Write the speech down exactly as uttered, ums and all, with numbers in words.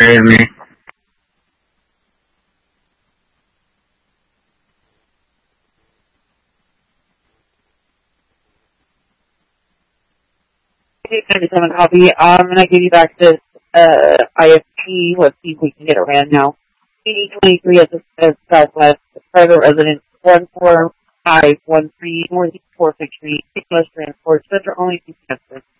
hear me? ninety-seven copy. I'm going to give you back this uh, I F P. Let's see if we can get it ran now. eighty twenty-three at the at Southwest, private residence, one four five one three, Northeast fourth Street, Transport, Center only two connectors.